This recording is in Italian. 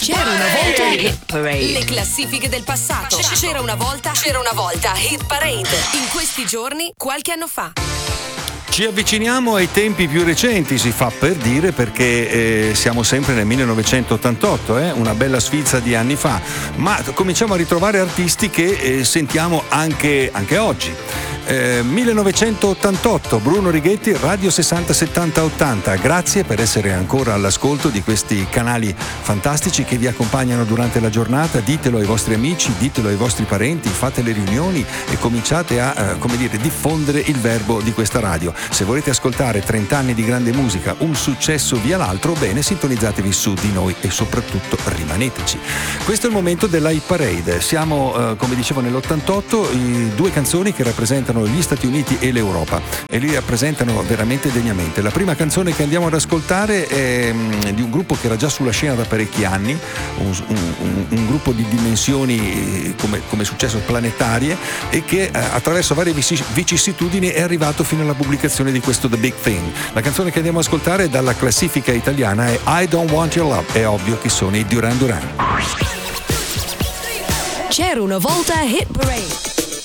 C'era una volta Hit Parade. Le classifiche del passato. C'era una volta Hit Parade. In questi giorni, qualche anno fa. Ci avviciniamo ai tempi più recenti, si fa per dire, perché siamo sempre nel 1988, una bella sfilza di anni fa, ma cominciamo a ritrovare artisti che sentiamo anche oggi. 1988, Bruno Righetti, Radio 60 70 80. Grazie per essere ancora all'ascolto di questi canali fantastici che vi accompagnano durante la giornata. Ditelo ai vostri amici, ditelo ai vostri parenti, fate le riunioni e cominciate a diffondere il verbo di questa radio. Se volete ascoltare 30 anni di grande musica, un successo via l'altro, bene, sintonizzatevi su di noi e soprattutto rimaneteci. Questo è il momento della Hit Parade. Siamo, come dicevo, nell'88, due canzoni che rappresentano gli Stati Uniti e l'Europa e li rappresentano veramente degnamente. La prima canzone che andiamo ad ascoltare è di un gruppo che era già sulla scena da parecchi anni, un gruppo di dimensioni come successo planetarie, e che attraverso varie vicissitudini è arrivato fino alla pubblicazione di questo The Big Thing. La canzone che andiamo ad ascoltare dalla classifica italiana è I Don't Want Your Love. È ovvio che sono i Duran Duran. C'era una volta Hit Parade.